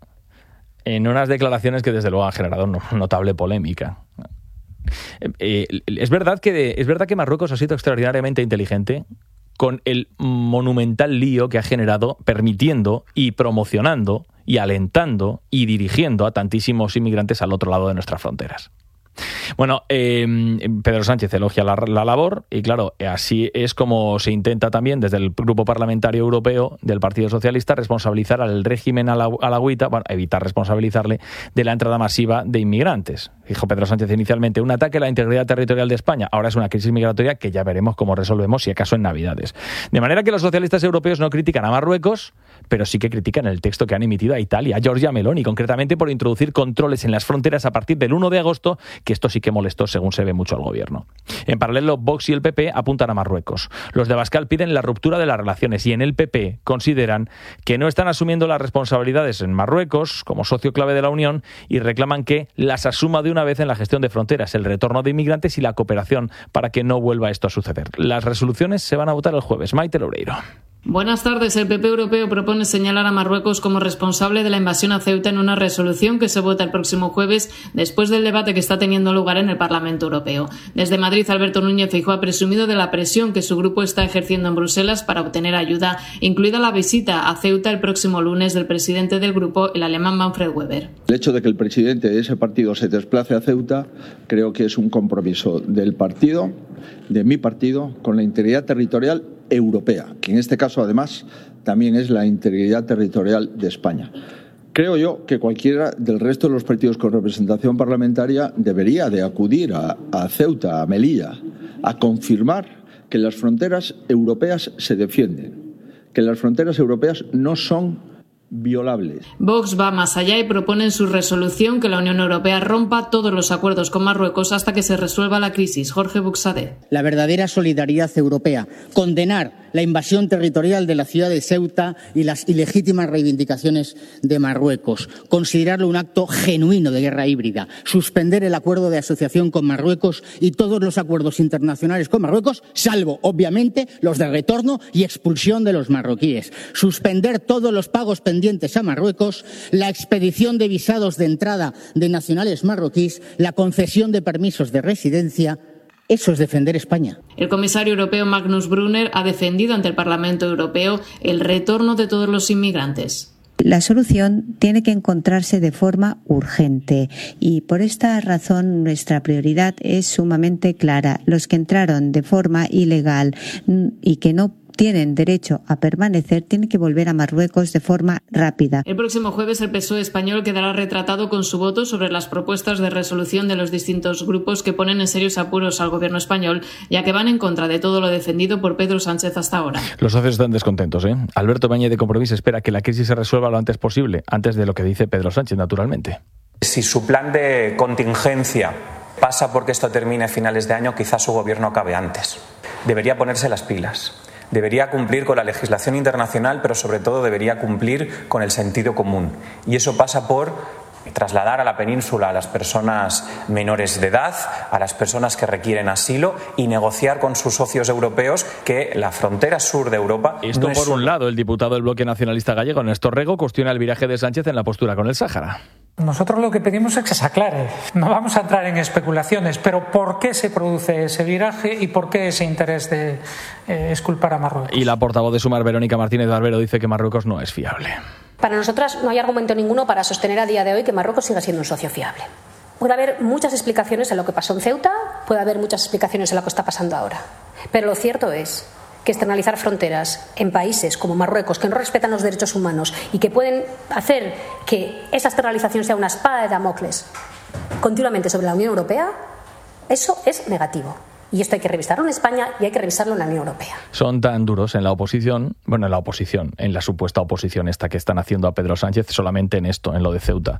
en unas declaraciones que desde luego han generado notable polémica. Eh, es verdad que es verdad que Marruecos ha sido extraordinariamente inteligente con el monumental lío que ha generado, permitiendo y promocionando y alentando y dirigiendo a tantísimos inmigrantes al otro lado de nuestras fronteras. Bueno, eh, Pedro Sánchez elogia la, la labor y claro, así es como se intenta también desde el Grupo Parlamentario Europeo del Partido Socialista responsabilizar al régimen alauita, bueno, evitar responsabilizarle de la entrada masiva de inmigrantes. Dijo Pedro Sánchez inicialmente, un ataque a la integridad territorial de España, ahora es una crisis migratoria que ya veremos cómo resolvemos si acaso en Navidades. De manera que los socialistas europeos no critican a Marruecos, pero sí que critican el texto que han emitido a Italia, Giorgia Meloni, concretamente por introducir controles en las fronteras a partir del uno de agosto, que esto sí que molestó, según se ve, mucho al gobierno. En paralelo, Vox y el P P apuntan a Marruecos. Los de Abascal piden la ruptura de las relaciones y en el P P consideran que no están asumiendo las responsabilidades en Marruecos como socio clave de la Unión y reclaman que las asuma de una vez en la gestión de fronteras, el retorno de inmigrantes y la cooperación para que no vuelva esto a suceder. Las resoluciones se van a votar el jueves. Maite Loureiro. Buenas tardes. El P P europeo propone señalar a Marruecos como responsable de la invasión a Ceuta en una resolución que se vota el próximo jueves después del debate que está teniendo lugar en el Parlamento Europeo. Desde Madrid, Alberto Núñez Feijóo ha presumido de la presión que su grupo está ejerciendo en Bruselas para obtener ayuda, incluida la visita a Ceuta el próximo lunes del presidente del grupo, el alemán Manfred Weber. El hecho de que el presidente de ese partido se desplace a Ceuta creo que es un compromiso del partido, de mi partido, con la integridad territorial europea, que en este caso además también es la integridad territorial de España. Creo yo que cualquiera del resto de los partidos con representación parlamentaria debería de acudir a, a Ceuta, a Melilla, a confirmar que las fronteras europeas se defienden, que las fronteras europeas no son violables. Vox va más allá y propone en su resolución que la Unión Europea rompa todos los acuerdos con Marruecos hasta que se resuelva la crisis. Jorge Buxadé. La verdadera solidaridad europea. Condenar la invasión territorial de la ciudad de Ceuta y las ilegítimas reivindicaciones de Marruecos. Considerarlo un acto genuino de guerra híbrida. Suspender el acuerdo de asociación con Marruecos y todos los acuerdos internacionales con Marruecos, salvo, obviamente, los de retorno y expulsión de los marroquíes. Suspender todos los pagos pendientes a Marruecos, la expedición de visados de entrada de nacionales marroquíes, la concesión de permisos de residencia. Eso es defender España. El comisario europeo Magnus Brunner ha defendido ante el Parlamento Europeo el retorno de todos los inmigrantes. La solución tiene que encontrarse de forma urgente y por esta razón nuestra prioridad es sumamente clara. Los que entraron de forma ilegal y que no tienen derecho a permanecer, tienen que volver a Marruecos de forma rápida. El próximo jueves el P S O E español quedará retratado con su voto sobre las propuestas de resolución de los distintos grupos que ponen en serios apuros al gobierno español, ya que van en contra de todo lo defendido por Pedro Sánchez hasta ahora. Los socios están descontentos, ¿eh? Alberto Bañez de Compromís espera que la crisis se resuelva lo antes posible, antes de lo que dice Pedro Sánchez, naturalmente. Si su plan de contingencia pasa porque esto termine a finales de año, quizás su gobierno acabe antes. Debería ponerse las pilas. Debería cumplir con la legislación internacional, pero sobre todo debería cumplir con el sentido común. Y eso pasa por trasladar a la península a las personas menores de edad, a las personas que requieren asilo y negociar con sus socios europeos que la frontera sur de Europa... Esto no es por un solo... lado, el diputado del Bloque Nacionalista Gallego, Néstor Rego, cuestiona el viraje de Sánchez en la postura con el Sáhara. Nosotros lo que pedimos es que se aclare. No vamos a entrar en especulaciones, pero ¿por qué se produce ese viraje y por qué ese interés de eh, exculpar a Marruecos? Y la portavoz de Sumar, Verónica Martínez Barbero, dice que Marruecos no es fiable. Para nosotras no hay argumento ninguno para sostener a día de hoy que Marruecos siga siendo un socio fiable. Puede haber muchas explicaciones en lo que pasó en Ceuta, puede haber muchas explicaciones en lo que está pasando ahora. Pero lo cierto es que externalizar fronteras en países como Marruecos, que no respetan los derechos humanos y que pueden hacer que esa externalización sea una espada de Damocles continuamente sobre la Unión Europea, eso es negativo. Y esto hay que revisarlo en España y hay que revisarlo en la Unión Europea. Son tan duros en la oposición, bueno, en la oposición, en la supuesta oposición esta que están haciendo a Pedro Sánchez solamente en esto, en lo de Ceuta,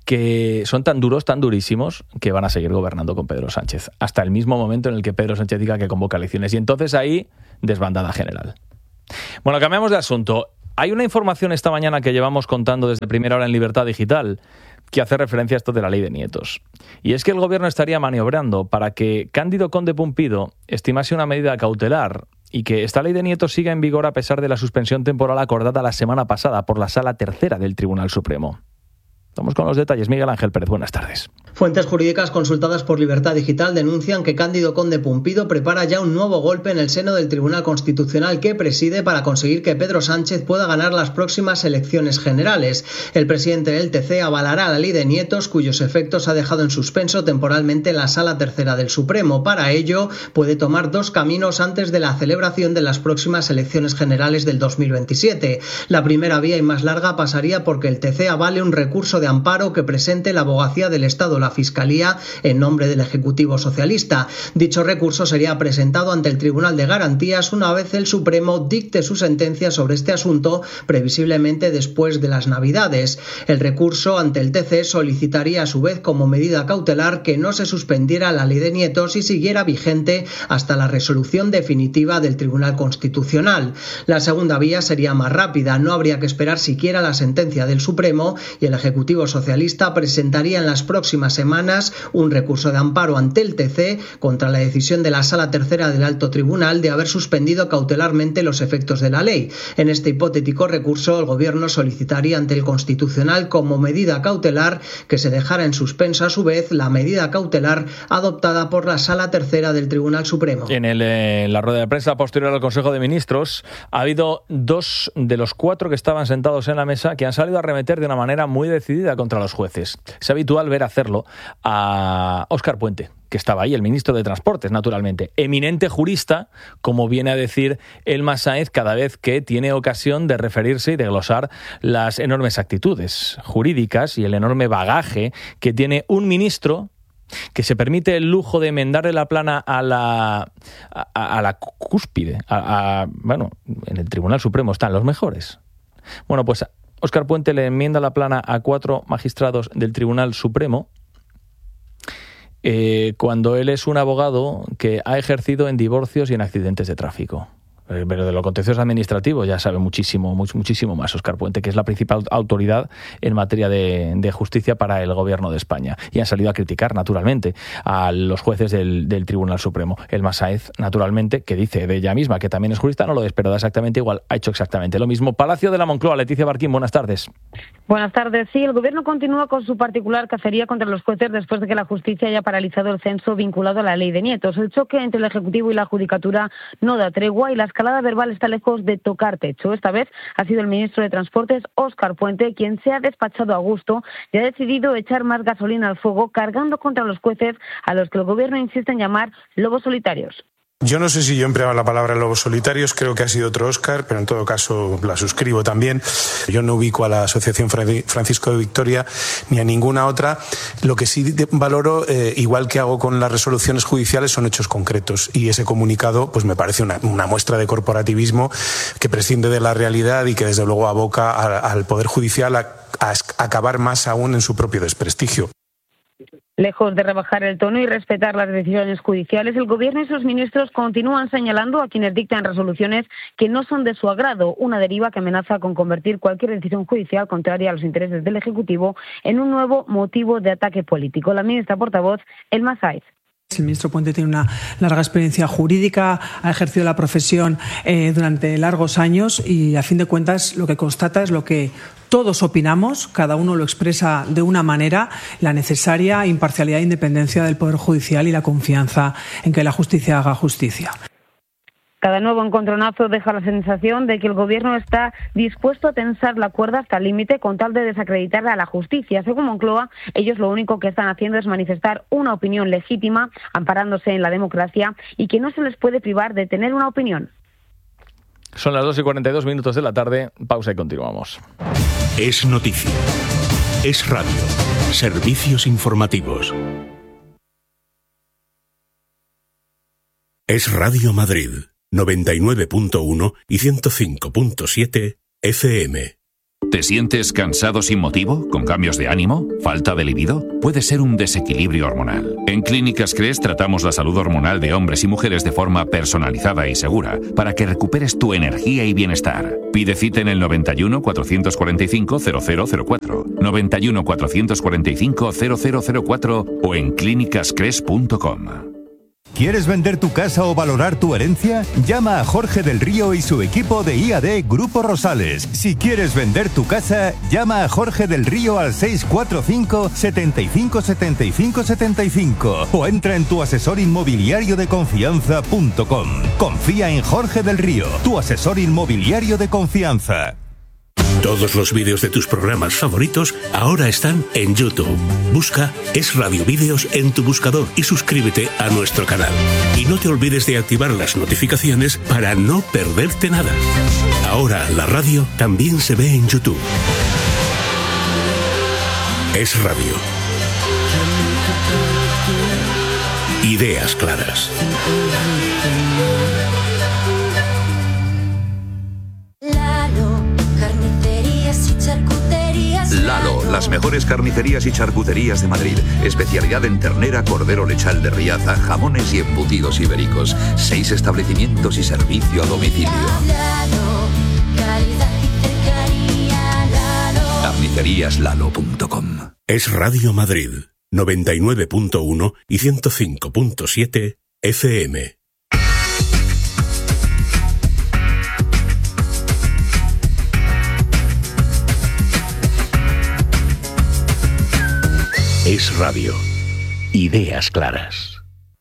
que son tan duros, tan durísimos, que van a seguir gobernando con Pedro Sánchez, hasta el mismo momento en el que Pedro Sánchez diga que convoca elecciones. Y entonces ahí, desbandada general. Bueno, cambiamos de asunto. Hay una información esta mañana que llevamos contando desde primera hora en Libertad Digital que hace referencia a esto de la ley de nietos. Y es que el gobierno estaría maniobrando para que Cándido Conde Pumpido estimase una medida cautelar y que esta ley de nietos siga en vigor a pesar de la suspensión temporal acordada la semana pasada por la Sala Tercera del Tribunal Supremo. Vamos con los detalles. Miguel Ángel Pérez, buenas tardes. Fuentes jurídicas consultadas por Libertad Digital denuncian que Cándido Conde Pumpido prepara ya un nuevo golpe en el seno del Tribunal Constitucional que preside para conseguir que Pedro Sánchez pueda ganar las próximas elecciones generales. El presidente del T C avalará la ley de nietos, cuyos efectos ha dejado en suspenso temporalmente la Sala Tercera del Supremo. Para ello, puede tomar dos caminos antes de la celebración de las próximas elecciones generales del dos mil veintisiete. La primera vía y más larga pasaría porque el T C avale un recurso de de amparo que presente la Abogacía del Estado, la Fiscalía, en nombre del Ejecutivo socialista. Dicho recurso sería presentado ante el Tribunal de Garantías una vez el Supremo dicte su sentencia sobre este asunto, previsiblemente después de las Navidades. El recurso ante el T C solicitaría a su vez como medida cautelar que no se suspendiera la ley de nietos y siguiera vigente hasta la resolución definitiva del Tribunal Constitucional. La segunda vía sería más rápida, no habría que esperar siquiera la sentencia del Supremo y el Ejecutivo socialista presentaría en las próximas semanas un recurso de amparo ante el T C contra la decisión de la Sala Tercera del Alto Tribunal de haber suspendido cautelarmente los efectos de la ley. En este hipotético recurso, el Gobierno solicitaría ante el Constitucional como medida cautelar que se dejara en suspenso a su vez la medida cautelar adoptada por la Sala Tercera del Tribunal Supremo. En, el, en la rueda de prensa posterior al Consejo de Ministros ha habido dos de los cuatro que estaban sentados en la mesa que han salido a arremeter de una manera muy decidida contra los jueces. Es habitual ver hacerlo a Óscar Puente, que estaba ahí, el ministro de Transportes, naturalmente. Eminente jurista, como viene a decir Elma Sáenz cada vez que tiene ocasión de referirse y de glosar las enormes actitudes jurídicas y el enorme bagaje que tiene un ministro que se permite el lujo de enmendarle la plana a la, a, a la cúspide. A, a, bueno, en el Tribunal Supremo están los mejores. Bueno, pues Óscar Puente le enmienda la plana a cuatro magistrados del Tribunal Supremo eh, cuando él es un abogado que ha ejercido en divorcios y en accidentes de tráfico. Pero de lo contencioso administrativo ya sabe muchísimo, much, muchísimo más Óscar Puente, que es la principal autoridad en materia de, de justicia para el Gobierno de España. Y han salido a criticar, naturalmente, a los jueces del, del Tribunal Supremo. Elma Sáenz, naturalmente, que dice de ella misma que también es jurista, no lo es, pero da exactamente igual, ha hecho exactamente lo mismo. Palacio de la Moncloa, Leticia Barquín, buenas tardes. Buenas tardes. Sí, el Gobierno continúa con su particular cacería contra los jueces después de que la justicia haya paralizado el censo vinculado a la ley de nietos. El choque entre el Ejecutivo y la Judicatura no da tregua y la escalada verbal está lejos de tocar techo. Esta vez ha sido el ministro de Transportes, Óscar Puente, quien se ha despachado a gusto y ha decidido echar más gasolina al fuego, cargando contra los jueces a los que el Gobierno insiste en llamar lobos solitarios. Yo no sé si yo empleaba la palabra lobos solitarios, creo que ha sido otro Óscar, pero en todo caso la suscribo también. Yo no ubico a la Asociación Francisco de Victoria ni a ninguna otra. Lo que sí valoro, eh, igual que hago con las resoluciones judiciales, son hechos concretos. Y ese comunicado pues me parece una, una muestra de corporativismo que prescinde de la realidad y que desde luego aboca a, al Poder Judicial a, a acabar más aún en su propio desprestigio. Lejos de rebajar el tono y respetar las decisiones judiciales, el Gobierno y sus ministros continúan señalando a quienes dictan resoluciones que no son de su agrado, una deriva que amenaza con convertir cualquier decisión judicial contraria a los intereses del Ejecutivo en un nuevo motivo de ataque político. La ministra portavoz, Elma Sáenz. El ministro Puente tiene una larga experiencia jurídica, ha ejercido la profesión eh, durante largos años y, a fin de cuentas, lo que constata es lo que todos opinamos, cada uno lo expresa de una manera, la necesaria imparcialidad e independencia del Poder Judicial y la confianza en que la justicia haga justicia. Cada nuevo encontronazo deja la sensación de que el Gobierno está dispuesto a tensar la cuerda hasta el límite con tal de desacreditar a la justicia. Según Moncloa, ellos lo único que están haciendo es manifestar una opinión legítima, amparándose en la democracia, y que no se les puede privar de tener una opinión. Son las dos y cuarenta y dos minutos de la tarde. Pausa y continuamos. Es noticia. Es radio. Servicios informativos. Es Radio Madrid. noventa y nueve punto uno y ciento cinco punto siete F M. ¿Te sientes cansado sin motivo? ¿Con cambios de ánimo? ¿Falta de libido? Puede ser un desequilibrio hormonal. En Clínicas Cres tratamos la salud hormonal de hombres y mujeres de forma personalizada y segura para que recuperes tu energía y bienestar. Pide cita en el noventa y uno, cuatrocientos cuarenta y cinco, cero cero cero cuatro, noventa y uno, cuatrocientos cuarenta y cinco, cero cero cero cuatro o en clínicas cres punto com. ¿Quieres vender tu casa o valorar tu herencia? Llama a Jorge del Río y su equipo de I A D Grupo Rosales. Si quieres vender tu casa, llama a Jorge del Río al seis cuatro cinco, setenta y cinco, setenta y cinco, setenta y cinco o entra en tu asesor inmobiliario de confianza punto com. Confía en Jorge del Río, tu asesor inmobiliario de confianza. Todos los vídeos de tus programas favoritos ahora están en YouTube. Busca Es Radio Vídeos en tu buscador y suscríbete a nuestro canal. Y no te olvides de activar las notificaciones para no perderte nada. Ahora la radio también se ve en YouTube. Es radio. Ideas claras. Lalo, carnicerías y charcuterías. Lalo, las mejores carnicerías y charcuterías de Madrid. Especialidad en ternera, cordero lechal de Riaza, jamones y embutidos ibéricos. Seis establecimientos y servicio a domicilio. Lalo, calidad y cercanía. Lalo. carnicerías lalo punto com. Es Radio Madrid, noventa y nueve punto uno y ciento cinco punto siete F M. Es radio. Ideas claras.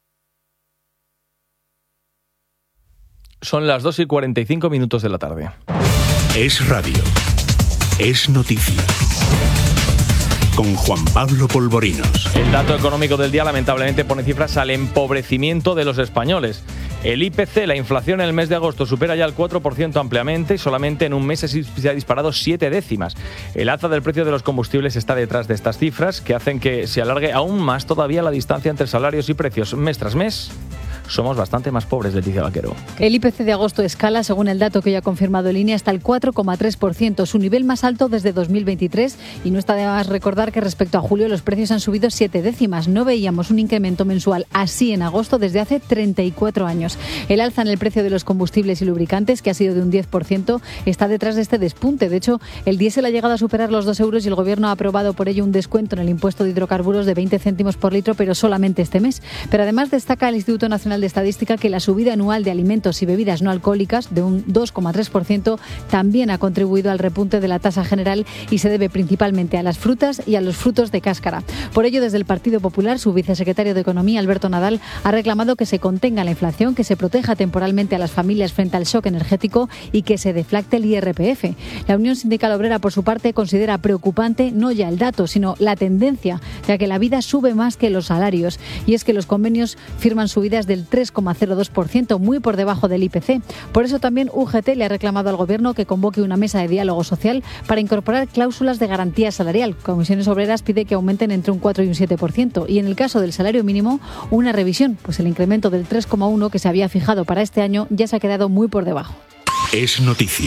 Son las dos y cuarenta y cinco minutos de la tarde. Es radio. Es noticia. Con Juan Pablo Polvorinos. El dato económico del día lamentablemente pone cifras al empobrecimiento de los españoles. El I P C, la inflación en el mes de agosto, supera ya el cuatro por ciento ampliamente y solamente en un mes se ha disparado siete décimas. El alza del precio de los combustibles está detrás de estas cifras que hacen que se alargue aún más todavía la distancia entre salarios y precios mes tras mes. Somos bastante más pobres, Leticia Vaquero. El I P C de agosto escala, según el dato que hoy ha confirmado el I N E, hasta el cuatro coma tres por ciento, su nivel más alto desde dos mil veintitrés. Y no está de más recordar que respecto a julio los precios han subido siete décimas. No veíamos un incremento mensual así en agosto desde hace treinta y cuatro años. El alza en el precio de los combustibles y lubricantes, que ha sido de un diez por ciento, está detrás de este despunte. De hecho, el diésel ha llegado a superar los dos euros y el Gobierno ha aprobado por ello un descuento en el impuesto de hidrocarburos de veinte céntimos por litro, pero solamente este mes. Pero además destaca el Instituto Nacional de Estadística que la subida anual de alimentos y bebidas no alcohólicas de un dos coma tres por ciento también ha contribuido al repunte de la tasa general y se debe principalmente a las frutas y a los frutos de cáscara. Por ello, desde el Partido Popular, su vicesecretario de Economía, Alberto Nadal, ha reclamado que se contenga la inflación, que se proteja temporalmente a las familias frente al shock energético y que se deflacte el I R P F. La Unión Sindical Obrera, por su parte, considera preocupante no ya el dato, sino la tendencia, ya que la vida sube más que los salarios. Y es que los convenios firman subidas del tres coma cero dos por ciento, muy por debajo del I P C. Por eso también U G T le ha reclamado al Gobierno que convoque una mesa de diálogo social para incorporar cláusulas de garantía salarial. Comisiones Obreras pide que aumenten entre un cuatro y un siete por ciento. Y en el caso del salario mínimo, una revisión, pues el incremento del tres coma uno que se había fijado para este año ya se ha quedado muy por debajo. Es noticia.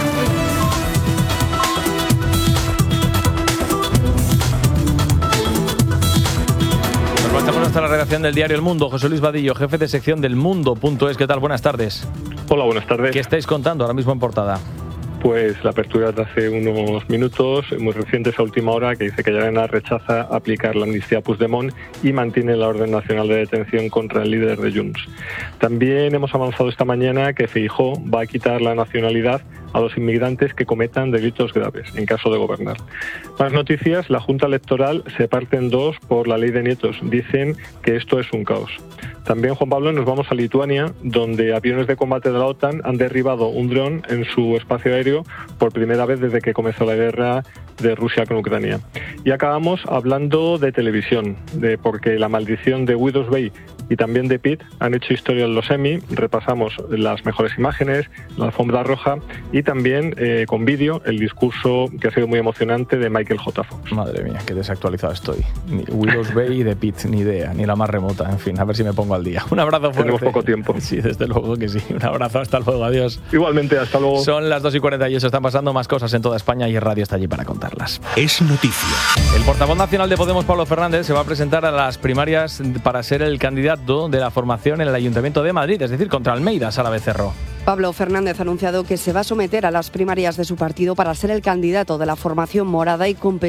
Pasamos hasta la redacción del diario El Mundo. José Luis Vadillo, jefe de sección del Mundo punto es. ¿Qué tal? Buenas tardes. Hola, buenas tardes. ¿Qué estáis contando ahora mismo en portada? Pues la apertura de hace unos minutos, muy reciente, esa última hora, que dice que Llarena rechaza aplicar la amnistía a Puigdemont y mantiene la orden nacional de detención contra el líder de Junts. También hemos avanzado esta mañana que Feijóo va a quitar la nacionalidad a los inmigrantes que cometan delitos graves, en caso de gobernar. Más noticias, la Junta Electoral se parte en dos por la ley de nietos. Dicen que esto es un caos. También, Juan Pablo, nos vamos a Lituania, donde aviones de combate de la OTAN han derribado un dron en su espacio aéreo por primera vez desde que comenzó la guerra de Rusia con Ucrania. Y acabamos hablando de televisión, de porque la maldición de Widows Bay y también de Pitt han hecho historia en los Emmy. Repasamos las mejores imágenes, la alfombra roja y también eh, con vídeo el discurso que ha sido muy emocionante de Michael J. Fox. Madre mía, qué desactualizado estoy. Ni Widows Bay y de Pitt, ni idea, ni la más remota. En fin, a ver si me pongo al día. Un abrazo fuerte. Tenemos poco tiempo. Sí, desde luego que sí. Un abrazo, hasta luego, adiós. Igualmente, hasta luego. Son las dos y cuarenta y ocho, están pasando más cosas en toda España y el radio está allí para contarlas. Es noticia. El portavoz nacional de Podemos, Pablo Fernández, se va a presentar a las primarias para ser el candidato de la formación en el Ayuntamiento de Madrid, es decir, contra Almeida, Sara Becerro. Pablo Fernández ha anunciado que se va a someter a las primarias de su partido para ser el candidato de la formación morada y competir